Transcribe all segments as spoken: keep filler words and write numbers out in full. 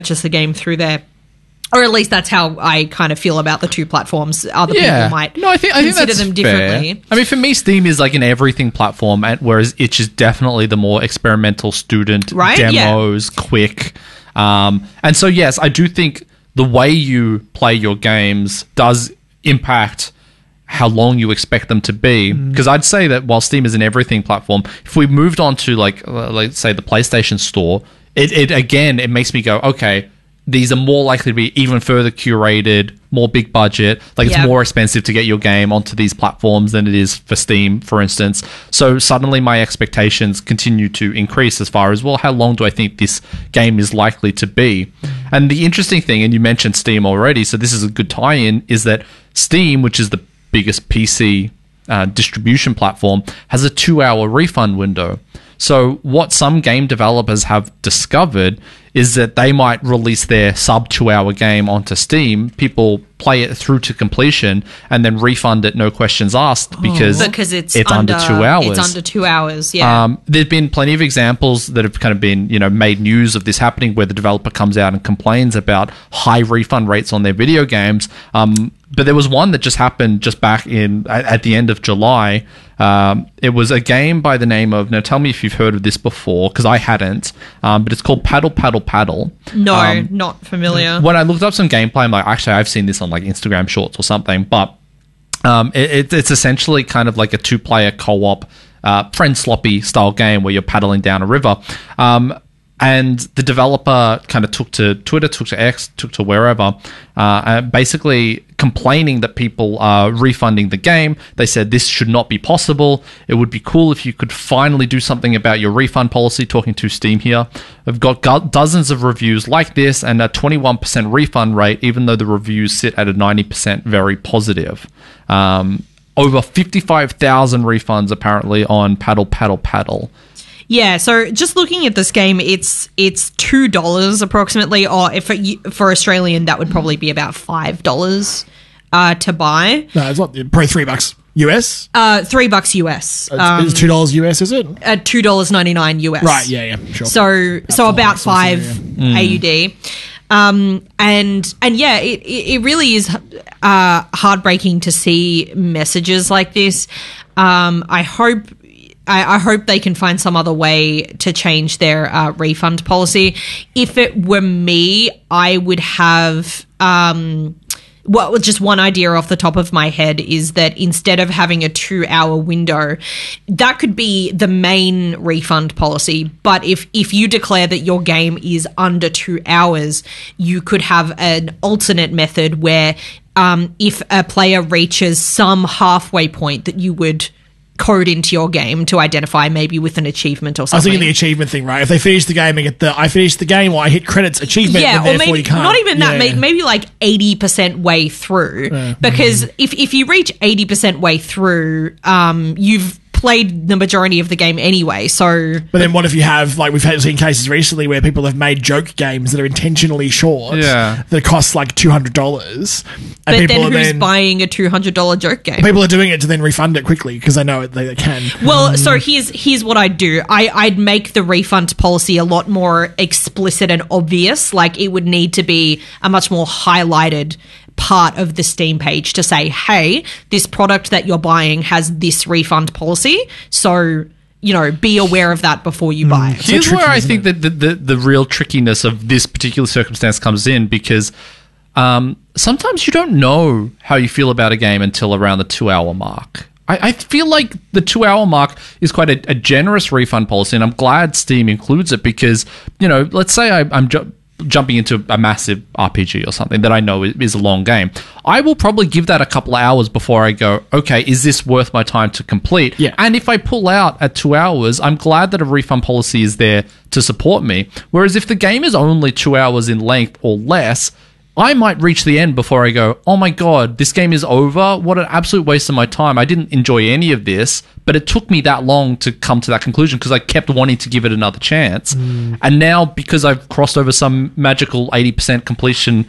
purchase the game through there. Or at least that's how I kind of feel about the two platforms. Other yeah. people might no, I think, I think consider that's them differently. Fair. I mean, for me, Steam is like an everything platform, whereas itch is definitely the more experimental student right? demos, yeah. quick. Um, and so, yes, I do think the way you play your games does impact how long you expect them to be. Because mm. I'd say that while Steam is an everything platform, if we moved on to, like, uh, let's say, the PlayStation Store, it, it again, it makes me go, okay, these are more likely to be even further curated, more big budget. Like, it's yeah. more expensive to get your game onto these platforms than it is for Steam, for instance. So suddenly my expectations continue to increase as far as, well, how long do I think this game is likely to be? And the interesting thing, and you mentioned Steam already, so this is a good tie-in, is that Steam, which is the biggest P C uh, distribution platform, has a two-hour refund window. So what some game developers have discovered is that they might release their sub two-hour game onto Steam, people play it through to completion, and then refund it no questions asked because, oh. because it's, it's under, under two hours. It's under two hours, yeah. Um, there's been plenty of examples that have kind of been, you know, made news of this happening where the developer comes out and complains about high refund rates on their video games. Um, but there was one that just happened just back in at, at the end of July. Um, it was a game by the name of, now tell me if you've heard of this before, because I hadn't, um, but it's called Paddle Paddle Paddle. No, um, not familiar. When I looked up some gameplay, I'm like, actually, I've seen this on like Instagram Shorts or something, but um, it, it, it's essentially kind of like a two-player co-op, uh, friend sloppy style game where you're paddling down a river. Um, And the developer kind of took to Twitter, took to X, took to wherever, uh, basically complaining that people are refunding the game. They said this should not be possible. It would be cool if you could finally do something about your refund policy, talking to Steam here. I've got go- dozens of reviews like this and a twenty-one percent refund rate, even though the reviews sit at a ninety percent very positive. Um, over fifty-five thousand refunds apparently on Paddle Paddle Paddle. Yeah, so just looking at this game, it's it's two dollars approximately, or if for, for Australian, that would probably be about five dollars uh, to buy. No, it's not probably three bucks U S. Uh, three bucks U S. It's, Um, it's two dollars U S, is it? At two dollars ninety nine U S. Right. Yeah. Yeah. Sure. So about so about five so, yeah. A U D. Um, and and yeah, it it really is uh, heartbreaking to see messages like this. Um, I hope. I, I hope they can find some other way to change their uh, refund policy. If it were me, I would have... Um, well, just one idea off the top of my head is that instead of having a two-hour window, that could be the main refund policy. But if, if you declare that your game is under two hours, you could have an alternate method where um, if a player reaches some halfway point that you would... code into your game to identify maybe with an achievement or something. I was thinking the achievement thing, right? If they finish the game and get the I finished the game or I hit credits achievement, yeah, then or therefore maybe you can't. not even that, yeah. maybe, maybe like eighty percent way through. Yeah. Because if if you reach eighty percent way through, um, you've played the majority of the game anyway. So, but then what if you have, like we've had seen cases recently where people have made joke games that are intentionally short, yeah, that cost like two hundred dollars, but and people then are who's then, buying a two hundred dollar joke game? People are doing it to then refund it quickly because they know it, they, they can. Well, so here's here's what I'd do. I I'd make the refund policy a lot more explicit and obvious. Like it would need to be a much more highlighted part of the Steam page to say, hey, this product that you're buying has this refund policy, so you know, be aware of that before you buy it. Here's so tricky, where I think that the, the, the real trickiness of this particular circumstance comes in, because um, sometimes you don't know how you feel about a game until around the two-hour mark. I, I feel like the two-hour mark is quite a, a generous refund policy, and I'm glad Steam includes it because, you know, let's say I, I'm... Ju- jumping into a massive R P G or something that I know is a long game, I will probably give that a couple of hours before I go, okay, is this worth my time to complete? Yeah. And if I pull out at two hours, I'm glad that a refund policy is there to support me. Whereas if the game is only two hours in length or less, I might reach the end before I go, oh my god, this game is over? What an absolute waste of my time. I didn't enjoy any of this, but it took me that long to come to that conclusion because I kept wanting to give it another chance. Mm. And now, because I've crossed over some magical eighty percent completion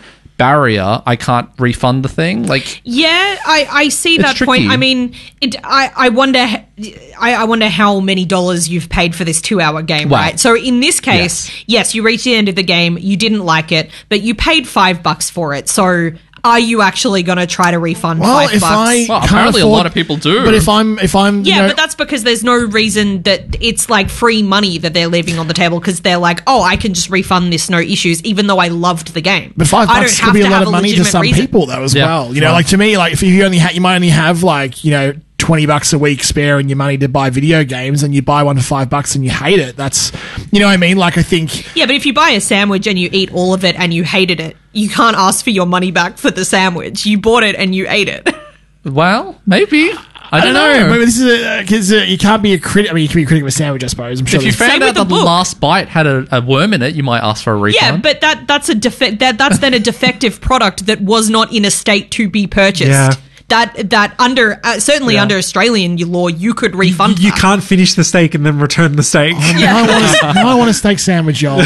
barrier, I can't refund the thing. Like, Yeah, I, I see that tricky. point. I mean, it, I, I wonder I, I wonder how many dollars you've paid for this two-hour game, Wow. right? So in this case, Yes. yes, you reached the end of the game, you didn't like it, but you paid five bucks for it. So are you actually going to try to refund Well, five if bucks? I Well, can't apparently a afford- lot of people do. But if I'm, if I'm, Yeah, you know, but that's because there's no reason that it's like free money that they're leaving on the table because they're like, oh, I can just refund this, no issues, even though I loved the game. But five I bucks don't could be a have to lot have of money to legitimate some reason. people, though, as Yeah. well. You know, Right. like to me, like if you only ha- you might only have like you know twenty bucks a week spare in your money to buy video games, and you buy one for five bucks and you hate it. That's, you know what I mean? Like I think Yeah, but if you buy a sandwich and you eat all of it and you hated it, you can't ask for your money back for the sandwich. You bought it and you ate it. well, maybe. I I don't, don't know. know. Maybe this is because uh, you can't be a critic. I mean, you can be a critic of a sandwich, I suppose. I'm sure. If you there's- Same found with out the that the book. last bite had a, a worm in it, you might ask for a refund. Yeah, but that that's a defe- that that's then a defective product that was not in a state to be purchased. Yeah. That that under uh, certainly Yeah. under Australian law, you could refund. You that. can't finish the steak and then return the steak. Now I want a- now I want a steak sandwich, y'all.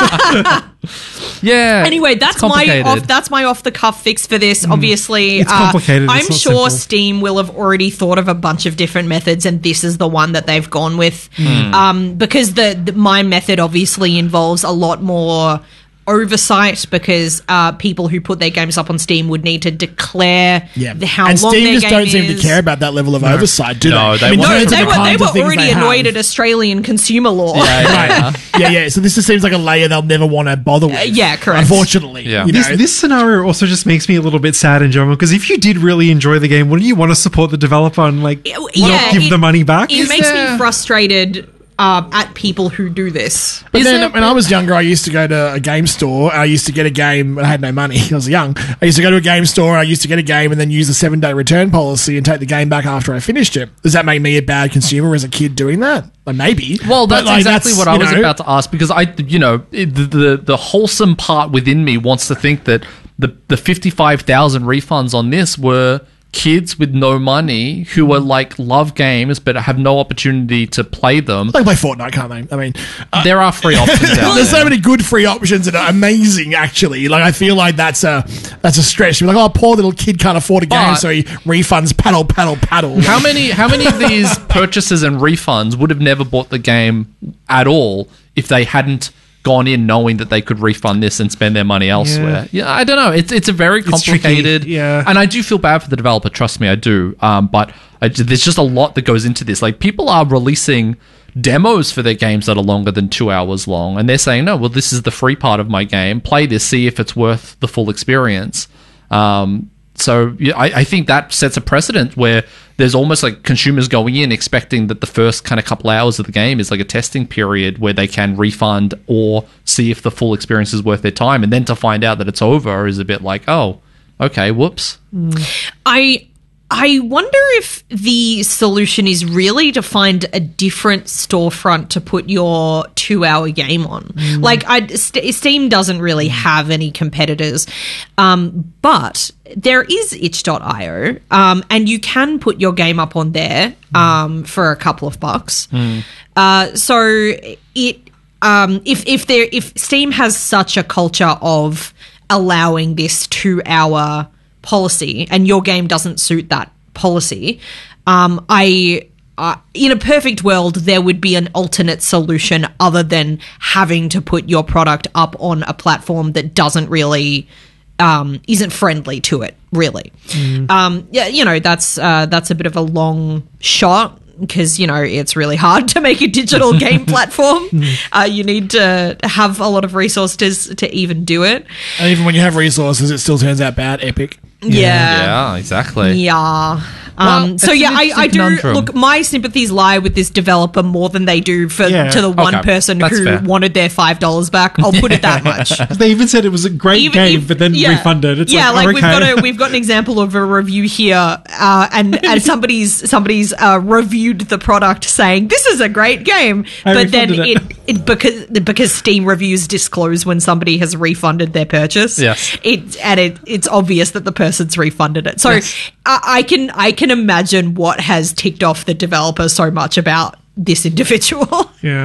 yeah. Anyway, that's it's my complicated. off. That's my off the cuff fix for this. Obviously, It's uh, complicated, I'm it's not sure simple. Steam will have already thought of a bunch of different methods, and this is the one that they've gone with. Um, because the, the my method obviously involves a lot more oversight because uh, people who put their games up on Steam would need to declare Yeah, the, how and long Steam their just game don't seem to is. care about that level of oversight, do No, they? they I mean, want- No, those are they the were, they kinds of were things already they have. annoyed at Australian consumer law. Yeah, yeah, yeah. yeah, yeah. So this just seems like a layer they'll never want to bother with. Uh, yeah, correct. Unfortunately, Yeah. you know, This, this scenario also just makes me a little bit sad in general because if you did really enjoy the game, wouldn't you want to support the developer and like Yeah, not give it- the money back? It makes there- me frustrated uh, at people who do this. But Is then there- when I was younger, I used to go to a game store. I used to get a game. I had no money. I was young. I used to go to a game store. I used to get a game and then use a seven day return policy and take the game back after I finished it. Does that make me a bad consumer as a kid doing that? Like maybe. Well, But, that's like, exactly what I you was know, about to ask because I, you know, it, the, the the wholesome part within me wants to think that the the fifty five thousand refunds on this were kids with no money who are like love games but have no opportunity to play them. They can play Fortnite, can't they? I mean, uh, There are free options out there's so there. many good free options that are amazing. Actually, like I feel like that's a that's a stretch. You're like, oh, poor little kid can't afford a game, But- so he refunds paddle, paddle, paddle. How many how many of these purchases and refunds would have never bought the game at all if they hadn't gone in knowing that they could refund this and spend their money elsewhere? Yeah, I don't know. It's it's a very tricky, complicated. yeah. And I do feel bad for the developer. Trust me, I do. Um, but I, there's just a lot that goes into this. Like people are releasing demos for their games that are longer than two hours long, and they're saying, no, well, this is the free part of my game. Play this, see if it's worth the full experience. Um, so yeah, I, I think that sets a precedent where there's almost like consumers going in expecting that the first kind of couple hours of the game is like a testing period where they can refund or see if the full experience is worth their time, and then to find out that it's over is a bit like, oh, okay, whoops. I I wonder if the solution is really to find a different storefront to put your two-hour game on. Like, I, St- Steam doesn't really have any competitors, um, but there is itch dot io, um, and you can put your game up on there um, for a couple of bucks. Uh, so it um, if if there if Steam has such a culture of allowing this two-hour policy and your game doesn't suit that policy, um, I uh, in a perfect world there would be an alternate solution other than having to put your product up on a platform that doesn't really um, isn't friendly to it really. Um, yeah, you know, that's uh, that's a bit of a long shot because, you know, it's really hard to make a digital game platform. Uh, you need to have a lot of resources to even do it. And even when you have resources, it still turns out bad. Epic. Yeah. Yeah, exactly. Yeah. Well, Um, so it's yeah, an I, I interesting do conundrum. look. My sympathies lie with this developer more than they do for Yeah. to the one Okay, person that's who fair. wanted their five dollars back. I'll put it that much. They even said it was a great Even game, if- but then yeah. refunded. It's yeah, like, like, oh, we've okay. got a we've got an example of a review here, uh, and and somebody's somebody's uh, reviewed the product saying this is a great game, I but then refunded it, it. it because because Steam reviews disclose when somebody has refunded their purchase. Yes. it and it it's obvious that the person's refunded it. So Yes. I, I can I can imagine what has ticked off the developer so much about this individual. Yeah.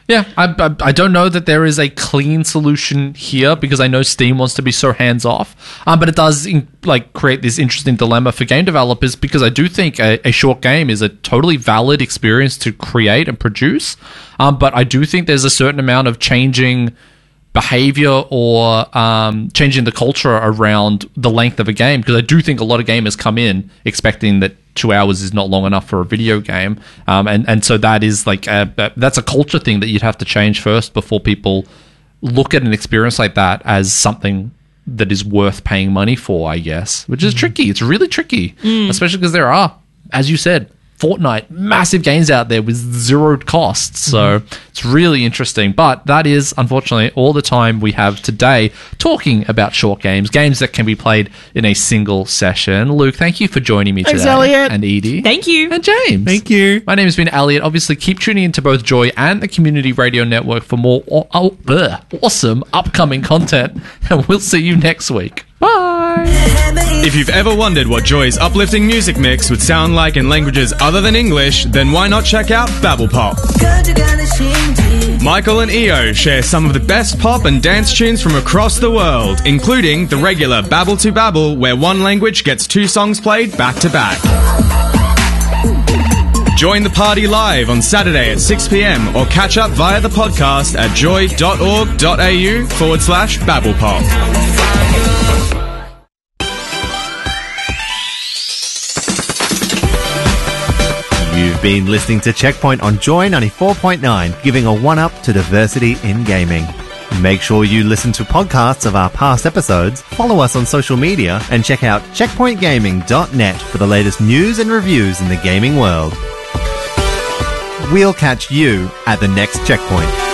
Yeah, I, I, I don't know that there is a clean solution here because I know Steam wants to be so hands off, um, but it does in, like create this interesting dilemma for game developers because I do think a, a short game is a totally valid experience to create and produce, um, but I do think there's a certain amount of changing behavior or um, changing the culture around the length of a game because I do think a lot of gamers come in expecting that two hours is not long enough for a video game, um, and and so that is like a, that's a culture thing that you'd have to change first before people look at an experience like that as something that is worth paying money for, I guess, which is mm. tricky. It's really tricky, mm. especially because there are, as you said, Fortnite, massive games out there with zero costs. So mm-hmm. it's really interesting. But that is, unfortunately, all the time we have today talking about short games, games that can be played in a single session. Luke, thank you for joining me Thanks, today. Elliot. And Edie. Thank you. And James. Thank you. My name has been Elliot. Obviously, keep tuning into both Joy and the Community Radio Network for more aw- aw- bleh, awesome upcoming content. And we'll see you next week. Bye. If you've ever wondered what Joy's uplifting music mix would sound like in languages other than English, then why not check out Babble Pop? Michael and Io share some of the best pop and dance tunes from across the world, including the regular Babble to Babble, where one language gets two songs played back to back. Join the party live on Saturday at six p.m. or catch up via the podcast at joy.org.au forward slash babblepop. You've been listening to Checkpoint on Joy ninety-four point nine, giving a one-up to diversity in gaming. Make sure you listen to podcasts of our past episodes, follow us on social media, and check out checkpoint gaming dot net for the latest news and reviews in the gaming world. We'll catch you at the next checkpoint.